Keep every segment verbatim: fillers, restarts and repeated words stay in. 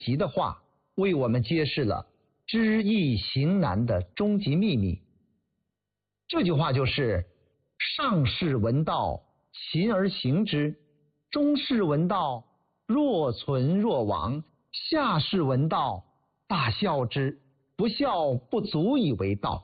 吉的话，为我们揭示了知易行难的终极秘密。这句话就是上士闻道，勤而行之；中士闻道，若存若亡；下士闻道，大笑之。不笑不足以为道。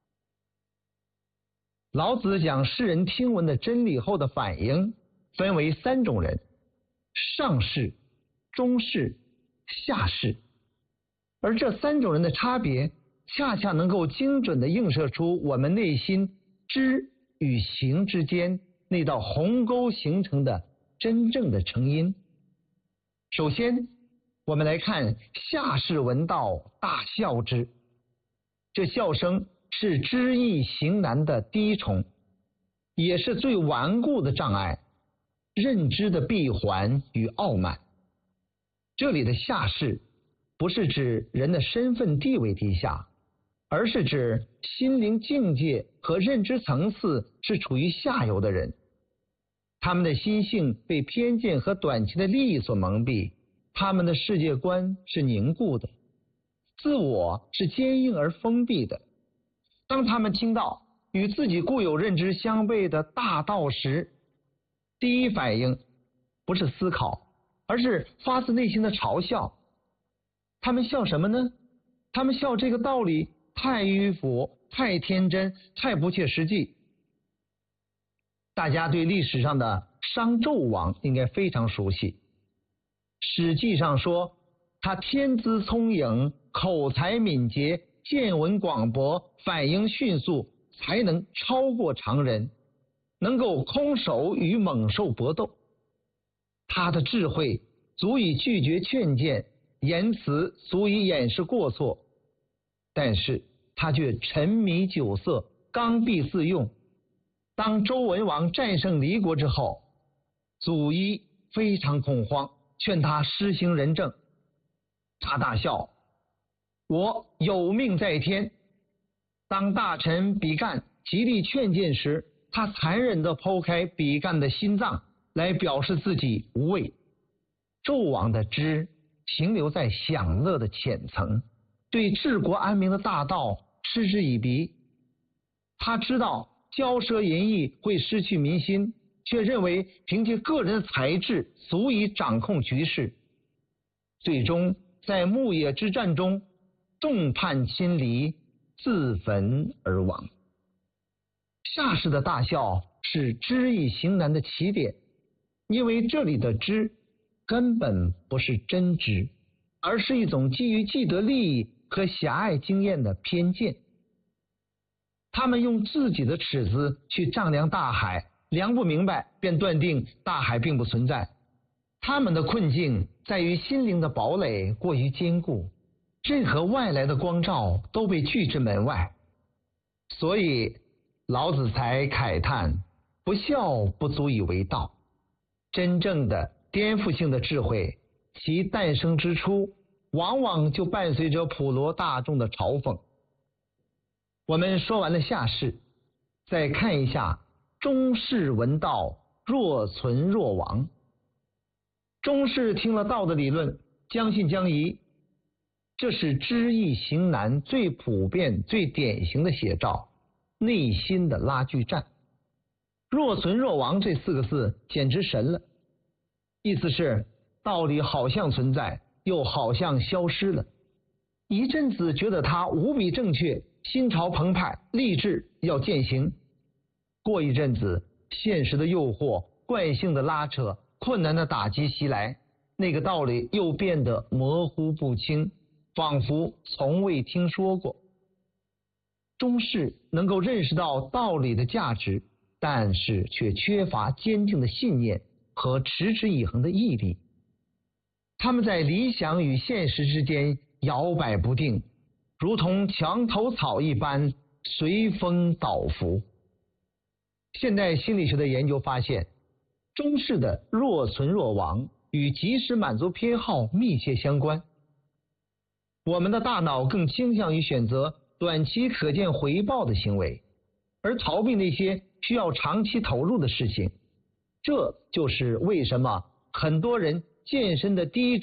老子讲世人听闻的真理后的反应分为三种人：上士、中士、下士。而这三种人的差别，恰恰能够精准地映射出我们内心知与行之间那道鸿沟形成的真正的成因。首先，我们来看下士闻道，大笑之。这笑声是知易行难的第一重，也是最顽固的障碍，认知的闭环与傲慢。这里的下士不是指人的身份地位低下，而是指心灵境界和认知层次是处于下游的人。他们的心性被偏见和短期的利益所蒙蔽，他们的世界观是凝固的，自我是坚硬而封闭的。当他们听到与自己固有认知相悖的大道时，第一反应不是思考，而是发自内心的嘲笑。他们笑什么呢？他们笑这个道理太迂腐、太天真、太不切实际。大家对历史上的商纣王应该非常熟悉。史记上说，他天资聪颖，口才敏捷，见闻广博，反应迅速，才能超过常人，能够空手与猛兽搏斗。他的智慧足以拒绝劝谏，言辞足以掩饰过错，但是他却沉迷酒色，刚愎自用。当周文王战胜离国之后，祖乙非常恐慌，劝他施行仁政。他大笑，我有命在天。当大臣比干极力劝谏时，他残忍地剖开比干的心脏，来表示自己无畏。纣王的知停留在享乐的浅层，对治国安民的大道嗤之以鼻。他知道骄奢淫逸会失去民心，却认为凭借个人的才智足以掌控局势。最终在牧野之战中众叛亲离，自焚而亡。下士的大笑是知易行难的起点，因为这里的知根本不是真知，而是一种基于既得利益和狭隘经验的偏见。他们用自己的尺子去丈量大海，量不明白便断定大海并不存在。他们的困境在于心灵的堡垒过于坚固，任何外来的光照都被拒之门外。所以老子才慨叹，不笑不足以为道。真正的颠覆性的智慧，其诞生之初往往就伴随着普罗大众的嘲讽。我们说完了下士，再看一下中士闻道，若存若亡。中士听了道的理论，将信将疑，这是知易行难最普遍最典型的写照，内心的拉锯战。若存若亡这四个字简直神了，意思是道理好像存在，又好像消失了。一阵子觉得它无比正确，心潮澎湃，立志要践行。过一阵子，现实的诱惑、惯性的拉扯、困难的打击袭来，那个道理又变得模糊不清，仿佛从未听说过。中士能够认识到道理的价值，但是却缺乏坚定的信念和持之以恒的毅力。他们在理想与现实之间摇摆不定，如同墙头草一般随风倒伏。现代心理学的研究发现，中士的若存若亡与及时满足偏好密切相关。我们的大脑更倾向于选择短期可见回报的行为，而逃避那些需要长期投入的事情。这就是为什么很多人健身的第一周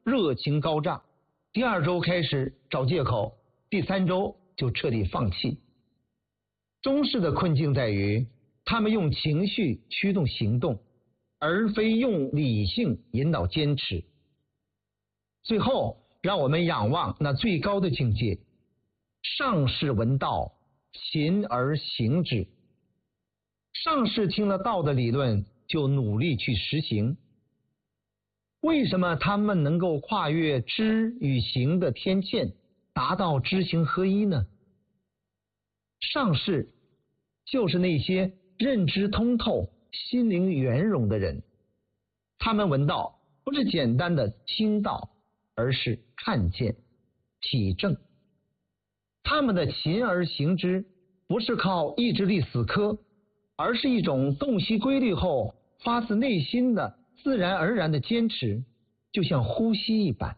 热情高涨，第二周开始找借口，第三周就彻底放弃。中式的困境在于，他们用情绪驱动行动，而非用理性引导坚持。最后，让我们仰望那最高的境界：上士闻道，勤而行之。上士听了道的理论，就努力去实行。为什么他们能够跨越知与行的天堑，达到知行合一呢？上士就是那些认知通透、心灵圆融的人。他们闻道不是简单的听到，而是看见、体证。他们的勤而行之，不是靠意志力死磕，而是一种洞悉规律后发自内心的自然而然的坚持，就像呼吸一般。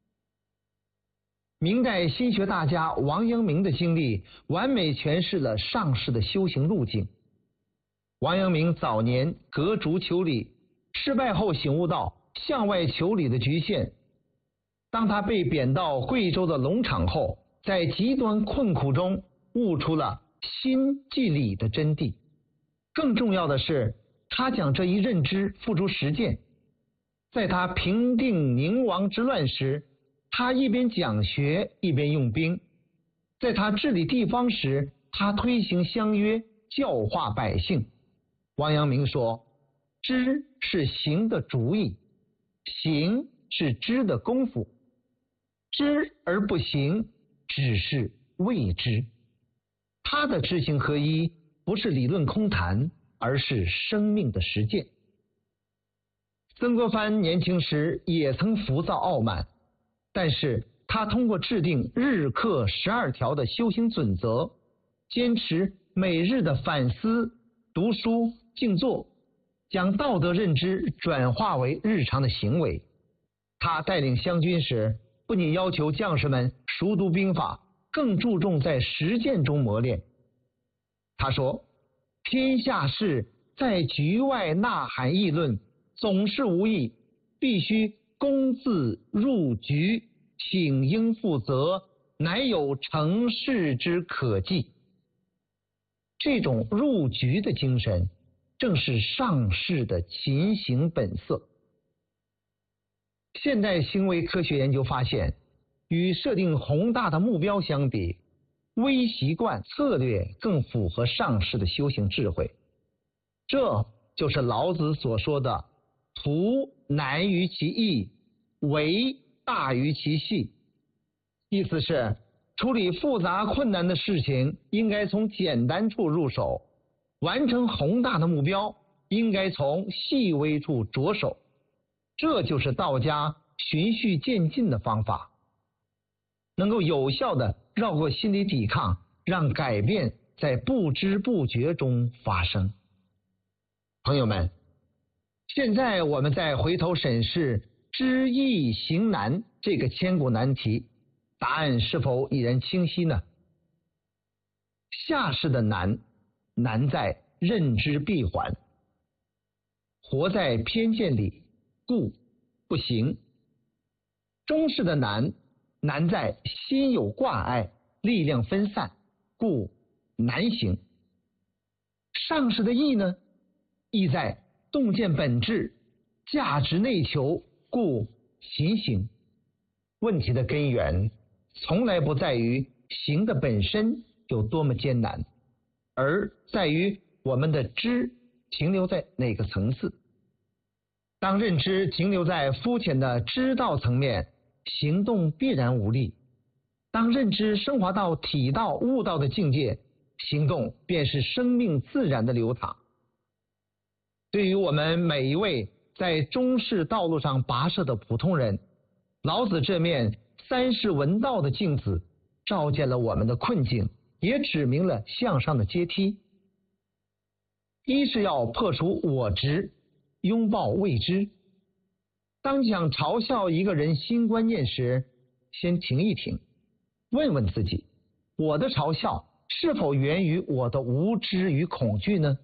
明代心学大家王阳明的经历，完美诠释了上士的修行路径。王阳明早年革竹求理，失败后醒悟到向外求理的局限。当他被贬到贵州的农场后，在极端困苦中悟出了心即理的真谛。更重要的是，他将这一认知付诸实践。在他平定宁王之乱时，他一边讲学一边用兵；在他治理地方时，他推行乡约，教化百姓。王阳明说，知是行的主意，行是知的功夫，知而不行，只是未知。他的知行合一不是理论空谈，而是生命的实践。曾国藩年轻时也曾浮躁傲慢，但是他通过制定日课十二条的修行准则，坚持每日的反思、读书、静坐，将道德认知转化为日常的行为。他带领湘军时，不仅要求将士们熟读兵法，更注重在实践中磨练。他说，天下事在局外呐喊议论，总是无益，必须公自入局，请应负责，乃有成事之可计。这种入局的精神，正是上士的勤行本色。现代行为科学研究发现，与设定宏大的目标相比，微习惯策略更符合上士的修行智慧。这就是老子所说的图难于其易，为大于其细。意思是，处理复杂困难的事情应该从简单处入手，完成宏大的目标应该从细微处着手。这就是道家循序渐进的方法，能够有效地绕过心理抵抗，让改变在不知不觉中发生。朋友们，现在我们再回头审视知易行难这个千古难题，答案是否已然清晰呢？下士的难，难在认知闭环，活在偏见里，故不行。中士的难，难在心有挂碍，力量分散，故难行。上士的易呢，易在洞见本质，价值内求，故勤行。问题的根源从来不在于行的本身有多么艰难，而在于我们的知停留在哪个层次。当认知停留在肤浅的知道层面，行动必然无力；当认知升华到体道悟道的境界，行动便是生命自然的流淌。对于我们每一位在中士道路上跋涉的普通人，老子这面三士闻道的镜子，照见了我们的困境，也指明了向上的阶梯。一是要破除我执，拥抱未知。当想嘲笑一个人新观念时，先停一停，问问自己，我的嘲笑是否源于我的无知与恐惧呢？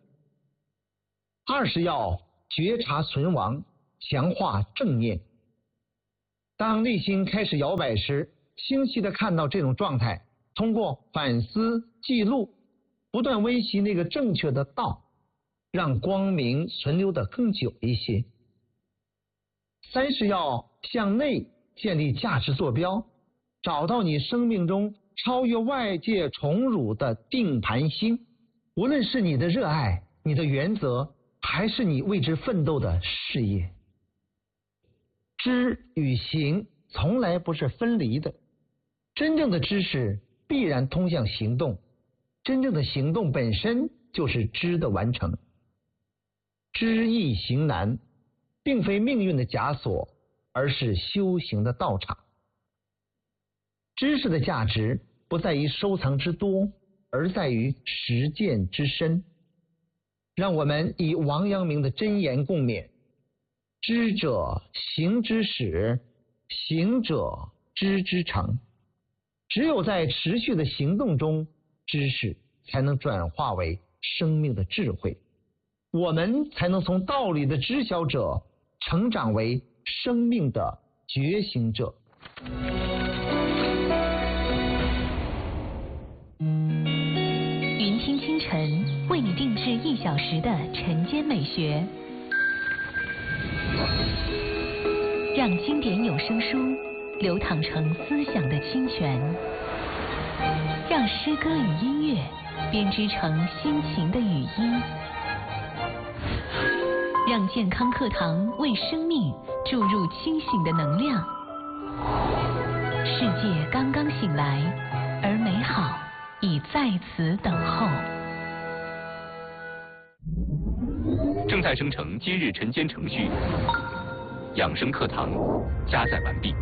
二是要觉察存亡，强化正念。 当内心开始摇摆时，清晰地看到这种状态，通过反思记录，不断温习那个正确的道，让光明存留得更久一些。三是要向内建立价值坐标，找到你生命中超越外界宠辱的定盘心，无论是你的热爱、你的原则，还是你为之奋斗的事业。知与行从来不是分离的，真正的知识必然通向行动，真正的行动本身就是知的完成。知易行难，并非命运的枷锁，而是修行的道场。知识的价值不在于收藏之多，而在于实践之深。让我们以王阳明的箴言共勉：知者行之始，行者知之成。只有在持续的行动中，知识才能转化为生命的智慧，我们才能从道理的知晓者成长为生命的觉醒者。 云听清晨为你定制一小时的晨间美学，让经典有声书流淌成思想的清泉，让诗歌与音乐编织成心情的语音，让健康课堂为生命注入清醒的能量。世界刚刚醒来，而美好已在此等候。 正在生成今日晨间程序，养生课堂加载完毕。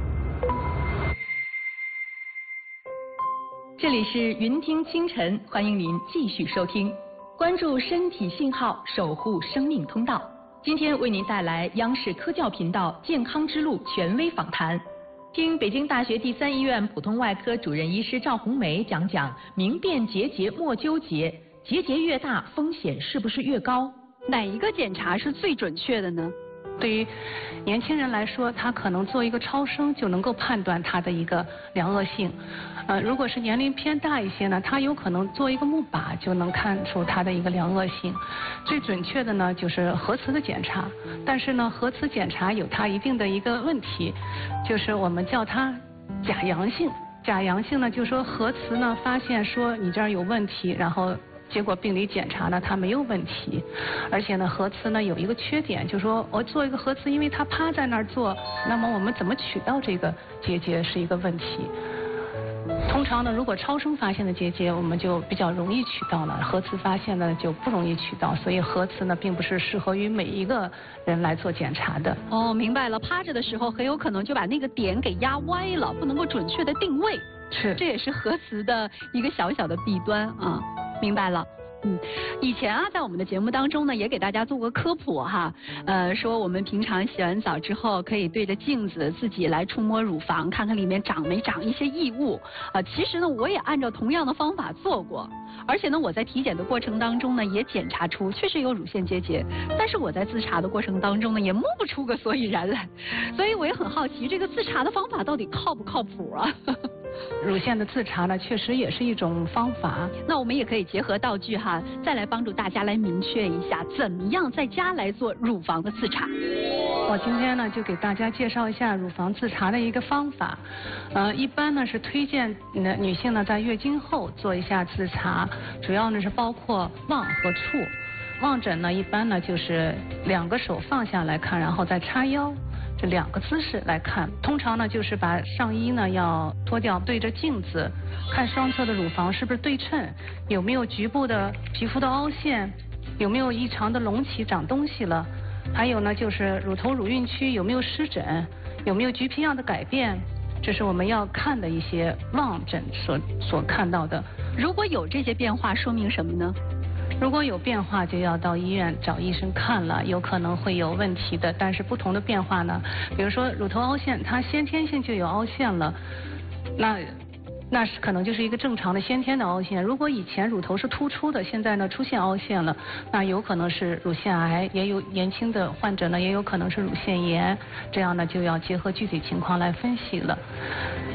这里是云听清晨，欢迎您继续收听，关注身体信号，守护生命通道。今天为您带来央视科教频道健康之路权威访谈，听北京大学第三医院普通外科主任医师赵红梅讲讲明辨结节莫纠结，结节越大风险是不是越高？ 哪一个检查是最准确的呢？对于年轻人来说，他可能做一个超声就能够判断他的一个良恶性。呃，如果是年龄偏大一些呢，他有可能做一个钼靶就能看出他的一个良恶性。最准确的呢就是核磁的检查，但是呢核磁检查有它一定的一个问题，就是我们叫它假阳性。假阳性呢就是说核磁呢发现说你这儿有问题，然后结果病理检查呢它没有问题，而且呢核磁呢有一个缺点，就是说我做一个核磁，因为它趴在那儿做，那么我们怎么取到这个结节是一个问题。通常呢，如果超声发现的结节，我们就比较容易取到了；核磁发现呢就不容易取到，所以核磁呢并不是适合于每一个人来做检查的。 哦，明白了，趴着的时候很有可能就把那个点给压歪了，不能够准确的定位。 是， 这也是核磁的一个小小的弊端啊。明白了。嗯，以前啊，在我们的节目当中呢，也给大家做过科普哈，呃，说我们平常洗完澡之后，可以对着镜子自己来触摸乳房，看看里面长没长一些异物。啊、呃，其实呢，我也按照同样的方法做过，而且呢，我在体检的过程当中呢，也检查出确实有乳腺结节，但是我在自查的过程当中呢，也摸不出个所以然来，所以我也很好奇，这个自查的方法到底靠不靠谱啊？ 乳腺的自查呢，确实也是一种方法。 那我们也可以结合道具哈，再来帮助大家来明确一下，怎么样在家来做乳房的自查。 我今天呢，就给大家介绍一下乳房自查的一个方法。呃，一般呢是推荐呃女性呢在月经后做一下自查，主要呢是包括望和触。望诊呢，一般呢就是两个手放下来看，然后再叉腰。这两个姿势来看，通常呢就是把上衣呢要脱掉，对着镜子看双侧的乳房是不是对称，有没有局部的皮肤的凹陷，有没有异常的隆起长东西了，还有呢就是乳头乳晕区有没有湿疹，有没有橘皮样的改变，这是我们要看的一些望诊所所看到的。 如果有这些变化，说明什么呢？ 如果有变化，就要到医院找医生看了，有可能会有问题的。但是不同的变化呢，比如说乳头凹陷，它先天性就有凹陷了，那那是可能就是一个正常的先天的凹陷。如果以前乳头是突出的，现在呢出现凹陷了，那有可能是乳腺癌，也有年轻的患者呢也有可能是乳腺炎，这样呢就要结合具体情况来分析了。